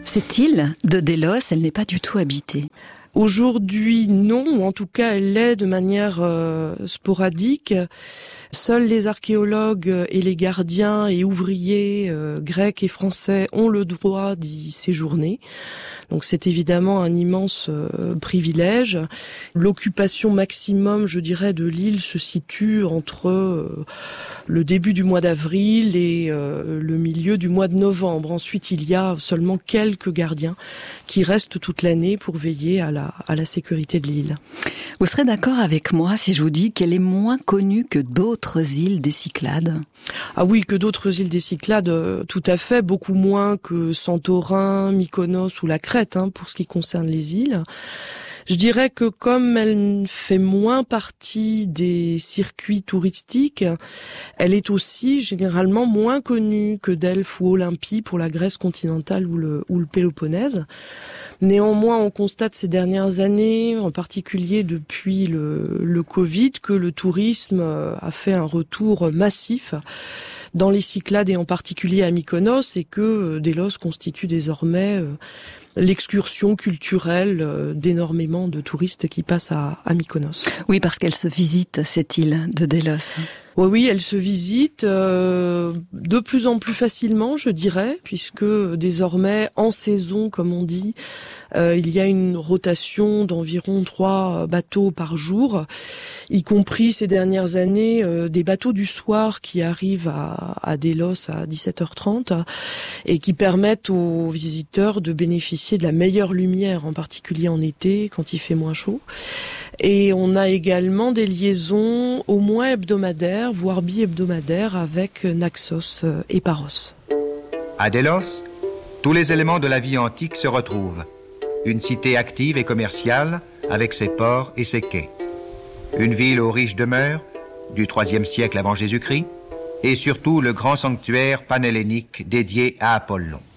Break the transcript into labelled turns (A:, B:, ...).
A: Cette île de Délos, elle n'est pas du tout habitée.
B: Aujourd'hui, non, ou en tout cas, elle l'est de manière sporadique. Seuls les archéologues et les gardiens et ouvriers grecs et français ont le droit d'y séjourner. Donc c'est évidemment un immense privilège. L'occupation maximum, je dirais, de l'île se situe entre le début du mois d'avril et le milieu du mois de novembre. Ensuite, il y a seulement quelques gardiens qui restent toute l'année pour veiller à la sécurité de l'île.
A: Vous serez d'accord avec moi si je vous dis qu'elle est moins connue que d'autres îles des Cyclades?
B: Ah oui, que d'autres îles des Cyclades, tout à fait, beaucoup moins que Santorin, Mykonos ou la Crète, pour ce qui concerne les îles. Je dirais que comme elle fait moins partie des circuits touristiques, elle est aussi généralement moins connue que Delphes ou Olympie pour la Grèce continentale ou le Péloponnèse. Néanmoins, on constate ces dernières années, en particulier depuis le Covid, que le tourisme a fait un retour massif dans les Cyclades et en particulier à Mykonos, et que Délos constitue désormais l'excursion culturelle d'énormément de touristes qui passent à Mykonos.
A: Oui, parce qu'elle se visite, cette île de Délos.
B: Oui, elle se visite de plus en plus facilement, je dirais, puisque désormais, en saison, comme on dit, il y a une rotation d'environ 3 bateaux par jour, y compris ces dernières années des bateaux du soir qui arrivent à Délos à 17h30 et qui permettent aux visiteurs de bénéficier de la meilleure lumière, en particulier en été, quand il fait moins chaud. Et on a également des liaisons au moins hebdomadaires, voire bi-hebdomadaires avec Naxos et Paros.
C: À Délos, tous les éléments de la vie antique se retrouvent. Une cité active et commerciale avec ses ports et ses quais. Une ville aux riches demeures du IIIe siècle avant Jésus-Christ et surtout le grand sanctuaire panhellénique dédié à Apollon.